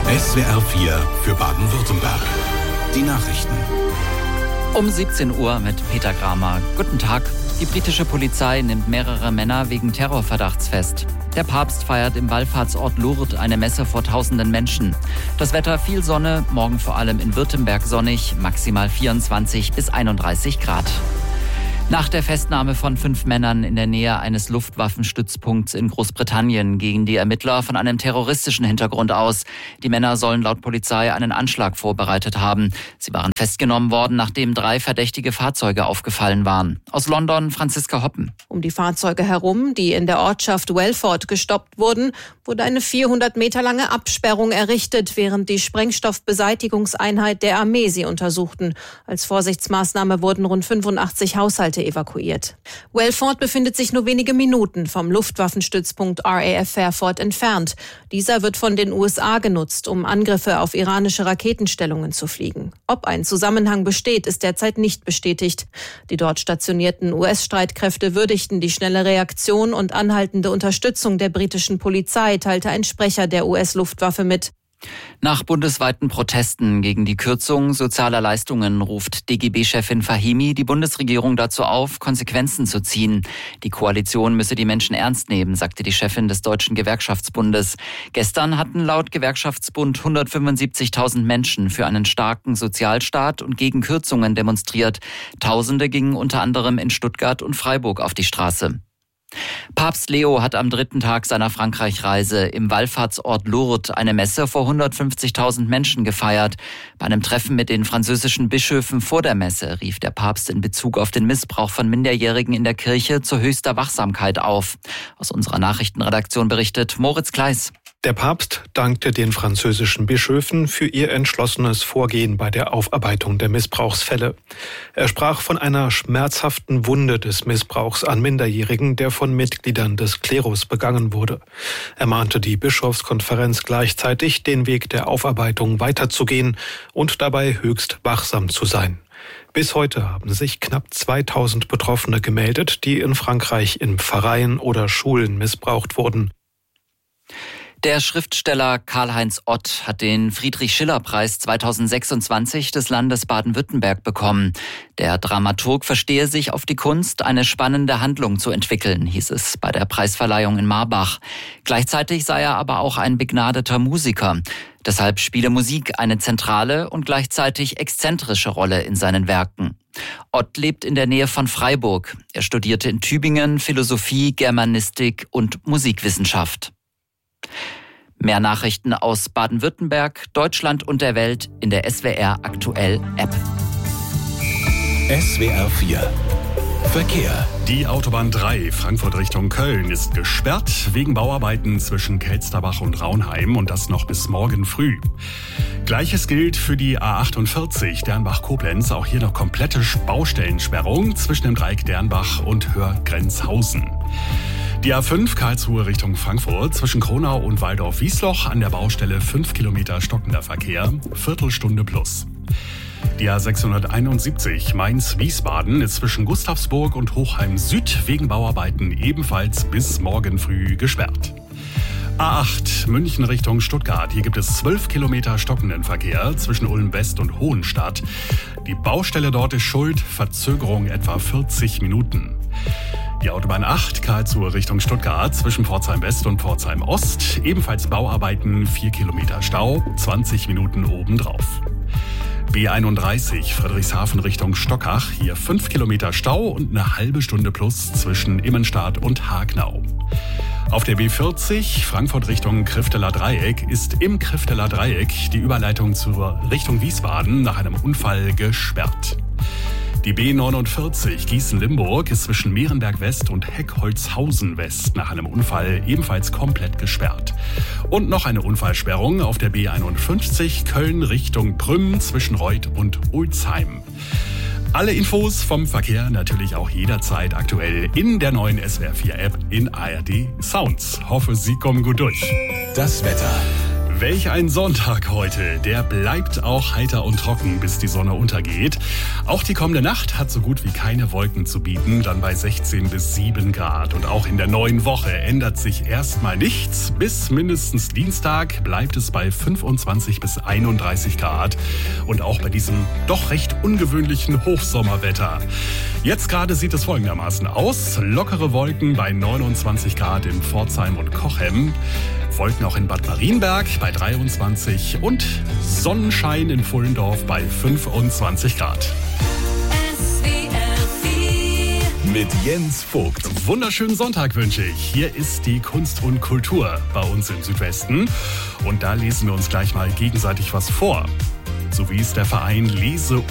SWR 4 für Baden-Württemberg. Die Nachrichten. Um 17 Uhr mit Peter Kramer. Guten Tag. Die britische Polizei nimmt mehrere Männer wegen Terrorverdachts fest. Der Papst feiert im Wallfahrtsort Lourdes eine Messe vor tausenden Menschen. Das Wetter viel Sonne, morgen vor allem in Württemberg sonnig, maximal 24 bis 31 Grad. Nach der Festnahme von 5 Männern in der Nähe eines Luftwaffenstützpunkts in Großbritannien gehen die Ermittler von einem terroristischen Hintergrund aus. Die Männer sollen laut Polizei einen Anschlag vorbereitet haben. Sie waren festgenommen worden, nachdem 3 verdächtige Fahrzeuge aufgefallen waren. Aus London Franziska Hoppen. Um die Fahrzeuge herum, die in der Ortschaft Welford gestoppt wurden, wurde eine 400 Meter lange Absperrung errichtet, während die Sprengstoffbeseitigungseinheit der Armee sie untersuchten. Als Vorsichtsmaßnahme wurden rund 85 Haushalte evakuiert. Welford befindet sich nur wenige Minuten vom Luftwaffenstützpunkt RAF Fairford entfernt. Dieser wird von den USA genutzt, um Angriffe auf iranische Raketenstellungen zu fliegen. Ob ein Zusammenhang besteht, ist derzeit nicht bestätigt. Die dort stationierten US-Streitkräfte würdigten die schnelle Reaktion und anhaltende Unterstützung der britischen Polizei, teilte ein Sprecher der US-Luftwaffe mit. Nach bundesweiten Protesten gegen die Kürzung sozialer Leistungen ruft DGB-Chefin Fahimi die Bundesregierung dazu auf, Konsequenzen zu ziehen. Die Koalition müsse die Menschen ernst nehmen, sagte die Chefin des Deutschen Gewerkschaftsbundes. Gestern hatten laut Gewerkschaftsbund 175.000 Menschen für einen starken Sozialstaat und gegen Kürzungen demonstriert. Tausende gingen unter anderem in Stuttgart und Freiburg auf die Straße. Papst Leo hat am 3. Tag seiner Frankreich-Reise im Wallfahrtsort Lourdes eine Messe vor 150.000 Menschen gefeiert. Bei einem Treffen mit den französischen Bischöfen vor der Messe rief der Papst in Bezug auf den Missbrauch von Minderjährigen in der Kirche zu höchster Wachsamkeit auf. Aus unserer Nachrichtenredaktion berichtet Moritz Kleis. Der Papst dankte den französischen Bischöfen für ihr entschlossenes Vorgehen bei der Aufarbeitung der Missbrauchsfälle. Er sprach von einer schmerzhaften Wunde des Missbrauchs an Minderjährigen, der von Mitgliedern des Klerus begangen wurde. Er mahnte die Bischofskonferenz gleichzeitig, den Weg der Aufarbeitung weiterzugehen und dabei höchst wachsam zu sein. Bis heute haben sich knapp 2000 Betroffene gemeldet, die in Frankreich in Pfarreien oder Schulen missbraucht wurden. Der Schriftsteller Karl-Heinz Ott hat den Friedrich-Schiller-Preis 2026 des Landes Baden-Württemberg bekommen. Der Dramaturg verstehe sich auf die Kunst, eine spannende Handlung zu entwickeln, hieß es bei der Preisverleihung in Marbach. Gleichzeitig sei er aber auch ein begnadeter Musiker. Deshalb spiele Musik eine zentrale und gleichzeitig exzentrische Rolle in seinen Werken. Ott lebt in der Nähe von Freiburg. Er studierte in Tübingen Philosophie, Germanistik und Musikwissenschaft. Mehr Nachrichten aus Baden-Württemberg, Deutschland und der Welt in der SWR Aktuell App. SWR 4 Verkehr. Die Autobahn 3 Frankfurt Richtung Köln ist gesperrt wegen Bauarbeiten zwischen Kelsterbach und Raunheim und das noch bis morgen früh. Gleiches gilt für die A48 Dernbach-Koblenz. Auch hier noch komplette Baustellensperrung zwischen dem Dreieck Dernbach und Hörgrenzhausen. Die A5 Karlsruhe Richtung Frankfurt zwischen Kronau und Waldorf-Wiesloch an der Baustelle 5 Kilometer stockender Verkehr, Viertelstunde plus. Die A671 Mainz-Wiesbaden ist zwischen Gustavsburg und Hochheim Süd wegen Bauarbeiten ebenfalls bis morgen früh gesperrt. A8 München Richtung Stuttgart. Hier gibt es 12 Kilometer stockenden Verkehr zwischen Ulm West und Hohenstadt. Die Baustelle dort ist schuld, Verzögerung etwa 40 Minuten. Die Autobahn 8 Karlsruhe Richtung Stuttgart zwischen Pforzheim West und Pforzheim Ost. Ebenfalls Bauarbeiten, 4 Kilometer Stau, 20 Minuten obendrauf. B31 Friedrichshafen Richtung Stockach. Hier 5 Kilometer Stau und eine halbe Stunde plus zwischen Immenstadt und Hagnau. Auf der B40 Frankfurt Richtung Krifteler Dreieck ist im Krifteler Dreieck die Überleitung zur Richtung Wiesbaden nach einem Unfall gesperrt. Die B49 Gießen-Limburg ist zwischen Mehrenberg West und Heckholzhausen West nach einem Unfall ebenfalls komplett gesperrt. Und noch eine Unfallsperrung auf der B51 Köln Richtung Prüm zwischen Reuth und Ulzheim. Alle Infos vom Verkehr natürlich auch jederzeit aktuell in der neuen SWR 4 App in ARD Sounds. Hoffe, Sie kommen gut durch. Das Wetter. Welch ein Sonntag heute. Der bleibt auch heiter und trocken, bis die Sonne untergeht. Auch die kommende Nacht hat so gut wie keine Wolken zu bieten, dann bei 16 bis 7 Grad. Und auch in der neuen Woche ändert sich erstmal nichts. Bis mindestens Dienstag bleibt es bei 25 bis 31 Grad. Und auch bei diesem doch recht ungewöhnlichen Hochsommerwetter. Jetzt gerade sieht es folgendermaßen aus. Lockere Wolken bei 29 Grad in Pforzheim und Cochem. Wolken auch in Bad Marienberg bei 23 und Sonnenschein in Pfullendorf bei 25 Grad. Mit Jens Vogt. Wunderschönen Sonntag wünsche ich. Hier ist die Kunst und Kultur bei uns im Südwesten. Und da lesen wir uns gleich mal gegenseitig was vor. So wie es der Verein Lese